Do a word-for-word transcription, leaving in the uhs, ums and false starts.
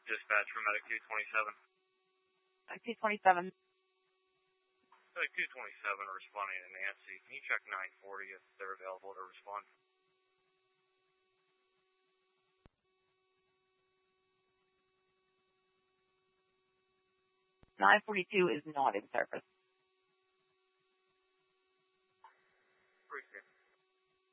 Dispatch for Medic two twenty-seven. Medic two twenty-seven. Medic two twenty-seven responding to Nancy. Can you check nine forty if they're available to respond? nine forty-two is not in service.